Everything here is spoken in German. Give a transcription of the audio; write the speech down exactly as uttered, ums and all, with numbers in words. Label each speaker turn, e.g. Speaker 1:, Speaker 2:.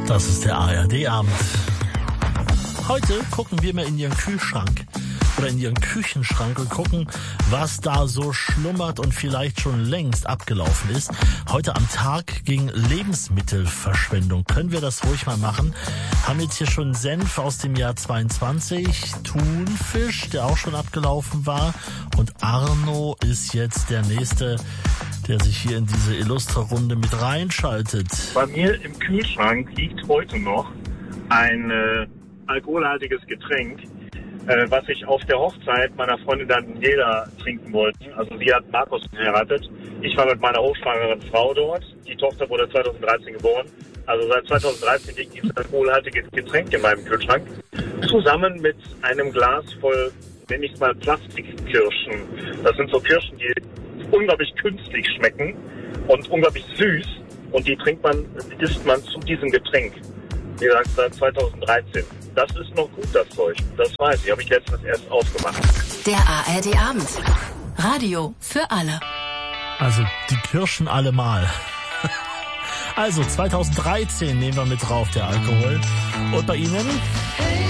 Speaker 1: Das ist der A R D-Abend. Heute gucken wir mal in Ihren Kühlschrank oder in Ihren Küchenschrank und gucken, was da so schlummert und vielleicht schon längst abgelaufen ist. Heute am Tag gegen Lebensmittelverschwendung. Können wir das ruhig mal machen? Haben jetzt hier schon Senf aus dem Jahr zweiundzwanzig, Thunfisch, der auch schon abgelaufen war, und Arno ist jetzt der Nächste, der sich hier in diese illustre Runde mit reinschaltet.
Speaker 2: Bei mir im Kühlschrank liegt heute noch ein äh, alkoholhaltiges Getränk, äh, was ich auf der Hochzeit meiner Freundin Daniela trinken wollte. Also sie hat Markus geheiratet. Ich war mit meiner hochschwangeren Frau dort. Die Tochter wurde zweitausenddreizehn geboren. Also seit zweitausenddreizehn liegt dieses alkoholhaltige Getränk in meinem Kühlschrank. Zusammen mit einem Glas voll, nenne ich es mal, Plastikkirschen. Das sind so Kirschen, die unglaublich künstlich schmecken und unglaublich süß. Und die trinkt man, isst man zu diesem Getränk. Wie gesagt, seit zweitausenddreizehn. Das ist noch gut, das Zeug. Das weiß ich, habe ich letztens erst aufgemacht.
Speaker 3: Der A R D-Abend. Radio für alle.
Speaker 1: Also die Kirschen allemal. Also zweitausenddreizehn nehmen wir mit drauf, der Alkohol. Und bei Ihnen?